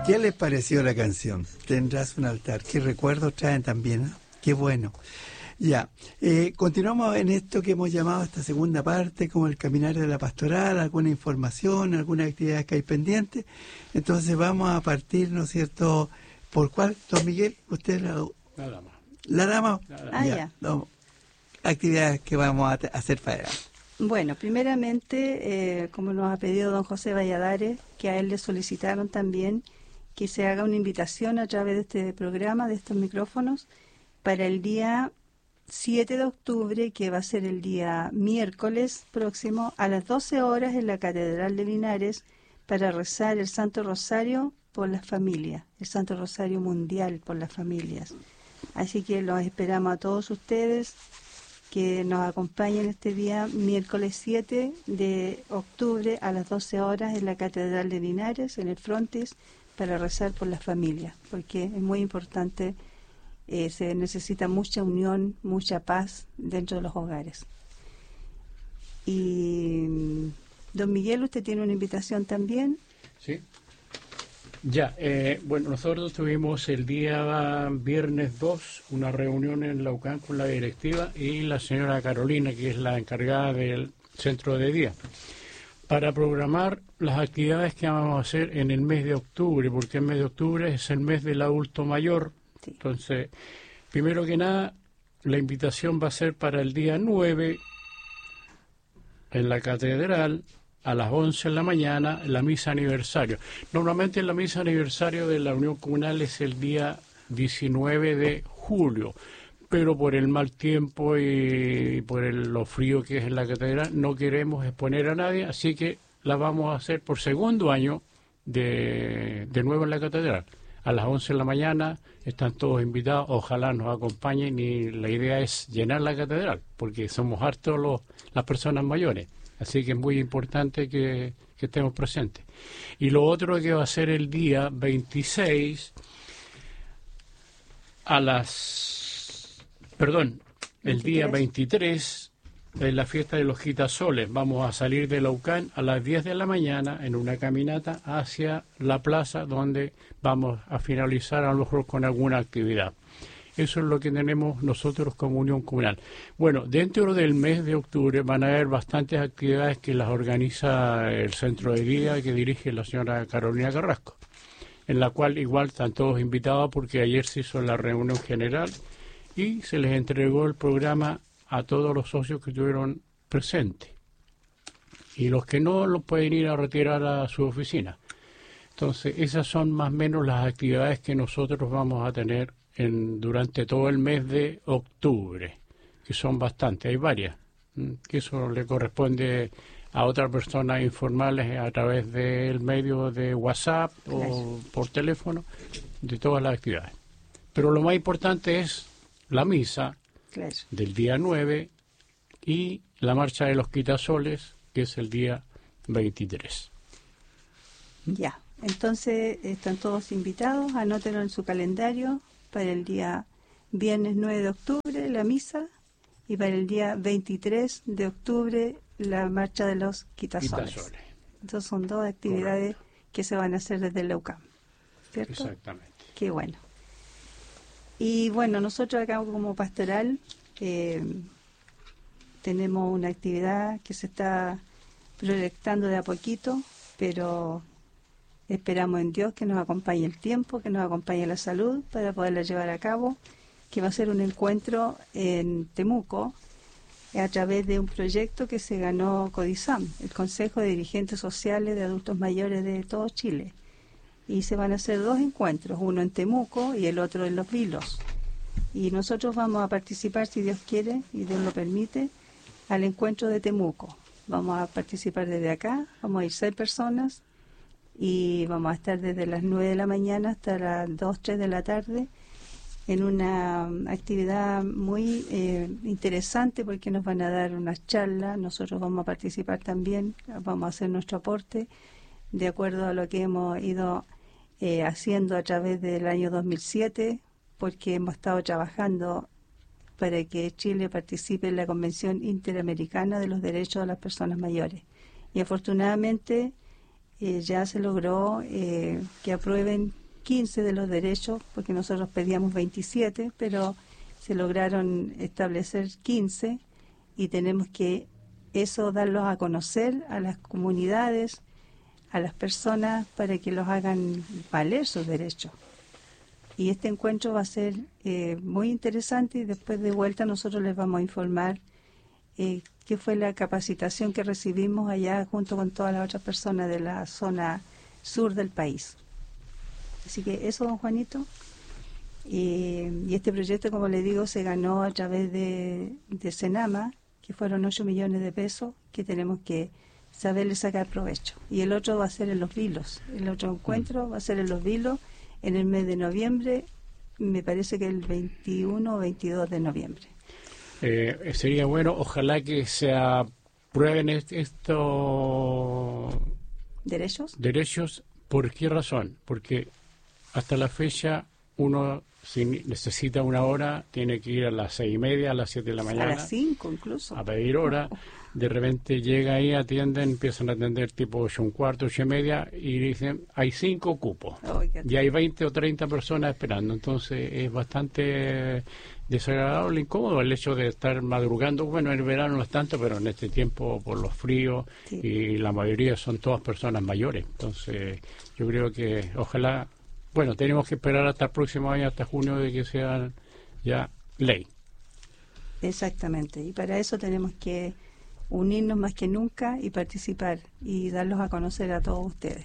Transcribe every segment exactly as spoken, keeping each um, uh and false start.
¿Qué les pareció la canción? Tendrás un altar. ¿Qué recuerdos traen también? ¿Eh? Qué bueno. Ya, eh, continuamos en esto que hemos llamado esta segunda parte, como el caminar de la pastoral, alguna información, algunas actividades que hay pendientes. Entonces vamos a partir, ¿no es cierto? ¿Por cuál, don Miguel? ¿Usted la, la dama? ¿La dama? La dama. Ah, ya. ya. No, actividades que vamos a hacer para allá. Bueno, primeramente, eh, como nos ha pedido don José Valladares, que a él le solicitaron también que se haga una invitación a través de este programa, de estos micrófonos, para el día siete de octubre, que va a ser el día miércoles próximo, a las doce horas en la Catedral de Linares, para rezar el Santo Rosario por las familias, el Santo Rosario Mundial por las familias. Así que los esperamos a todos ustedes que nos acompañen este día miércoles siete de octubre a las doce horas en la Catedral de Linares, en el frontis, para rezar por las familias, porque es muy importante. Eh, se necesita mucha unión, mucha paz dentro de los hogares. Y don Miguel, usted tiene una invitación también. Sí. Ya, eh, bueno, nosotros tuvimos el día viernes dos una reunión en la U C A M con la directiva y la señora Carolina, que es la encargada del centro de día, para programar las actividades que vamos a hacer en el mes de octubre, porque el mes de octubre es el mes del adulto mayor. Sí. Entonces, primero que nada, la invitación va a ser para el día nueve en la catedral, a las once de la mañana, la misa aniversario. Normalmente la misa aniversario de la Unión Comunal es el día diecinueve de julio, pero por el mal tiempo y por el, lo frío que es en la catedral, no queremos exponer a nadie, así que la vamos a hacer por segundo año de, de nuevo en la catedral. A las once de la mañana están todos invitados, ojalá nos acompañen, y la idea es llenar la catedral, porque somos hartos los, las personas mayores. Así que es muy importante que, que estemos presentes. Y lo otro que va a ser el día veintiséis a las... Perdón, el día veintitrés es la fiesta de los gitasoles. Vamos a salir de la U C A M a las diez de la mañana en una caminata hacia la plaza, donde vamos a finalizar a lo mejor con alguna actividad. Eso es lo que tenemos nosotros como Unión Comunal. Bueno, dentro del mes de octubre van a haber bastantes actividades que las organiza el centro de día que dirige la señora Carolina Carrasco, en la cual igual están todos invitados porque ayer se hizo la reunión general y se les entregó el programa a todos los socios que estuvieron presentes. Y los que no, los pueden ir a retirar a su oficina. Entonces, esas son más o menos las actividades que nosotros vamos a tener En, durante todo el mes de octubre, que son bastantes, hay varias, que eso le corresponde a otras personas informales a través del medio de WhatsApp o claro, por teléfono, de todas las actividades. Pero lo más importante es la misa claro, del día nueve y la marcha de los quitasoles, que es el día veintitrés. Ya, entonces están todos invitados, anótenlo en su calendario. Para el día viernes nueve de octubre la misa y para el día veintitrés de octubre la marcha de los quitasoles. quitasoles. Entonces son dos actividades Correcto. Que se van a hacer desde la U C A M, ¿cierto? Exactamente. Qué bueno. Y bueno, nosotros acá como pastoral eh, tenemos una actividad que se está proyectando de a poquito, pero esperamos en Dios que nos acompañe el tiempo, que nos acompañe la salud para poderla llevar a cabo, que va a ser un encuentro en Temuco a través de un proyecto que se ganó CODISAM, el Consejo de Dirigentes Sociales de Adultos Mayores de todo Chile. Y se van a hacer dos encuentros, uno en Temuco y el otro en Los Vilos. Y nosotros vamos a participar, si Dios quiere y Dios lo permite, al encuentro de Temuco. Vamos a participar desde acá, vamos a ir seis personas, y vamos a estar desde las nueve de la mañana hasta las dos, tres de la tarde en una actividad muy eh, interesante, porque nos van a dar unas charlas, nosotros vamos a participar también, vamos a hacer nuestro aporte de acuerdo a lo que hemos ido eh, haciendo a través del año dos mil siete, porque hemos estado trabajando para que Chile participe en la Convención Interamericana de los Derechos de las Personas Mayores. Y afortunadamente eh, ya se logró eh, que aprueben quince de los derechos, porque nosotros pedíamos veintisiete, pero se lograron establecer quince y tenemos que eso darlos a conocer a las comunidades, a las personas, para que los hagan valer sus derechos. Y este encuentro va a ser eh, muy interesante y después de vuelta nosotros les vamos a informar eh, qué fue la capacitación que recibimos allá junto con todas las otras personas de la zona sur del país. Así que eso, don Juanito. Y, y este proyecto, como le digo, se ganó a través de, de Senama, que fueron ocho millones de pesos que tenemos que saberle sacar provecho. Y el otro va a ser en Los Vilos. El otro encuentro va a ser en Los Vilos en el mes de noviembre, me parece que el veintiuno o veintidós de noviembre. Eh, sería bueno, ojalá que se aprueben est- estos ¿Derechos? derechos. ¿Por qué razón? Porque hasta la fecha uno, si necesita una hora, tiene que ir a las seis y media, a las siete de la mañana. A las cinco incluso. A pedir hora. De repente llega ahí, atienden, empiezan a atender tipo ocho un cuarto, ocho y media, y dicen, hay cinco cupos. Oiga. Y hay veinte o treinta personas esperando. Entonces es bastante desagradable, incómodo el hecho de estar madrugando. Bueno, en el verano no es tanto, pero en este tiempo por los fríos, Sí. y la mayoría son todas personas mayores. Entonces yo creo que ojalá, bueno, tenemos que esperar hasta el próximo año, hasta junio, de que sea ya ley. Exactamente. Y para eso tenemos que unirnos más que nunca y participar y darlos a conocer a todos ustedes.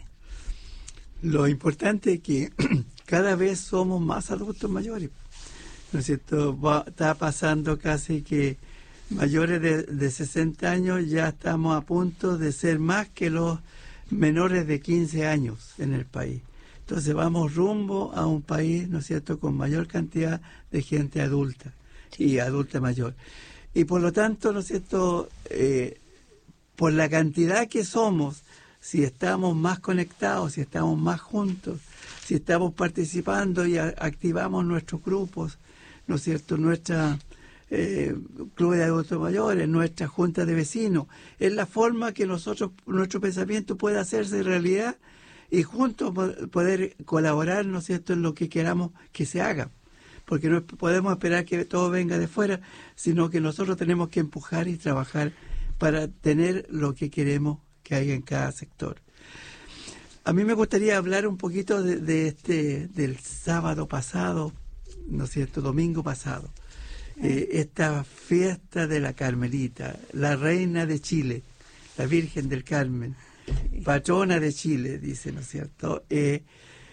Lo importante es que cada vez somos más adultos mayores, ¿no es cierto? Va, está pasando casi que mayores de, de sesenta años ya estamos a punto de ser más que los menores de quince años en el país. Entonces vamos rumbo a un país, ¿no es cierto?, con mayor cantidad de gente adulta y adulta mayor. Y por lo tanto, ¿no es cierto?, eh, por la cantidad que somos, si estamos más conectados, si estamos más juntos, si estamos participando y a, activamos nuestros grupos, ¿no es cierto?, nuestra eh, club de adultos mayores, nuestra junta de vecinos, es la forma que nosotros, nuestro pensamiento puede hacerse realidad y juntos poder colaborar, ¿no es cierto?, en lo que queramos que se haga. Porque no podemos esperar que todo venga de fuera, sino que nosotros tenemos que empujar y trabajar para tener lo que queremos que haya en cada sector. A mí me gustaría hablar un poquito de, de este del sábado pasado, ¿no es cierto?, domingo pasado. Eh, esta fiesta de la Carmelita, la reina de Chile, la Virgen del Carmen, patrona de Chile, dice, ¿no es cierto? Eh,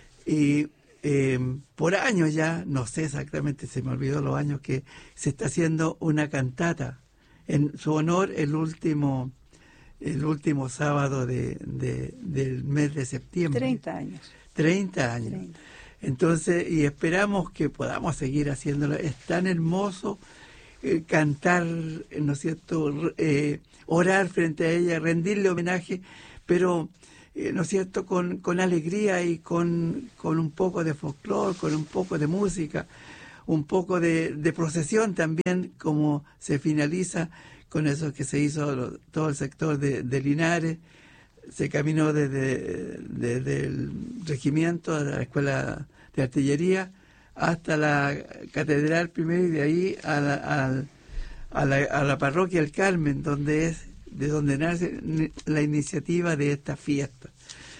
y Eh, por años ya, no sé exactamente, se me olvidó los años, que se está haciendo una cantata en su honor el último el último sábado de, de, del mes de septiembre. treinta años. treinta años. treinta. Entonces, y esperamos que podamos seguir haciéndolo. Es tan hermoso eh, cantar, ¿no es cierto?, eh, orar frente a ella, rendirle homenaje, pero Eh, ¿no es cierto?, con, con alegría y con, con un poco de folclore, con un poco de música, un poco de, de procesión también, como se finaliza con eso que se hizo lo, todo el sector de, de Linares. Se caminó desde, desde el regimiento a la escuela de artillería hasta la catedral primero y de ahí a la, a, a la, a la parroquia del Carmen, donde es de donde nace la iniciativa de esta fiesta.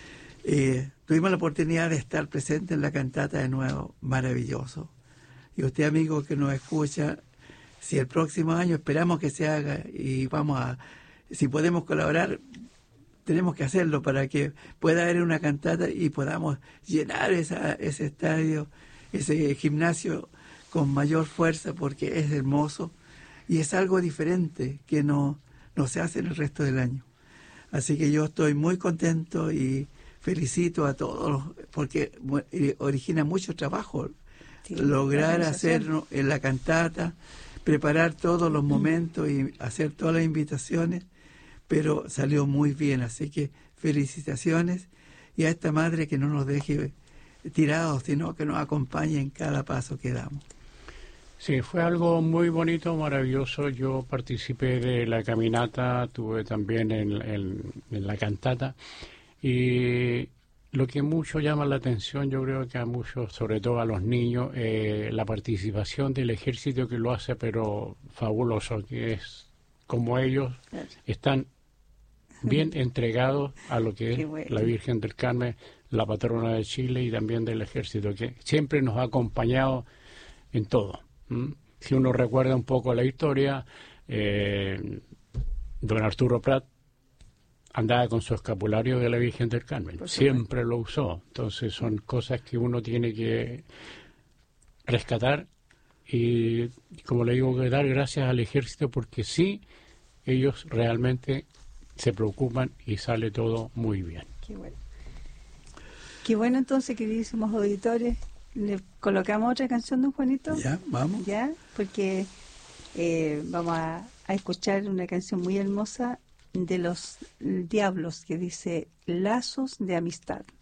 Eh, tuvimos la oportunidad de estar presentes en la cantata de nuevo, maravilloso. Y usted, amigo que nos escucha, si el próximo año esperamos que se haga y vamos a, si podemos colaborar, tenemos que hacerlo para que pueda haber una cantata y podamos llenar esa, ese estadio, ese gimnasio con mayor fuerza, porque es hermoso y es algo diferente que no no se hace en el resto del año. Así que yo estoy muy contento y felicito a todos, porque origina mucho trabajo, sí, lograr hacer en la cantata, preparar todos los momentos y hacer todas las invitaciones, pero salió muy bien, así que felicitaciones, y a esta madre que no nos deje tirados, sino que nos acompañe en cada paso que damos. Sí, fue algo muy bonito, maravilloso. Yo participé de la caminata, tuve también en, en, en la cantata. Y lo que mucho llama la atención, yo creo que a muchos, sobre todo a los niños, eh, la participación del ejército, que lo hace pero fabuloso, que es como ellos Claro. están bien entregados a lo que Qué es bueno. la Virgen del Carmen, la patrona de Chile y también del ejército, que siempre nos ha acompañado en todo. ¿m? Si uno recuerda un poco la historia, eh, don Arturo Prat andaba con su escapulario de la Virgen del Carmen, Por siempre lo usó. Entonces son cosas que uno tiene que rescatar y, como le digo, que dar gracias al ejército, porque sí, ellos realmente se preocupan y sale todo muy bien. Qué bueno. Qué bueno, entonces, queridísimos auditores. ¿Le colocamos otra canción, don Juanito? Ya, vamos. Ya, porque eh, vamos a, a escuchar una canción muy hermosa de los Diablos que dice Lazos de Amistad.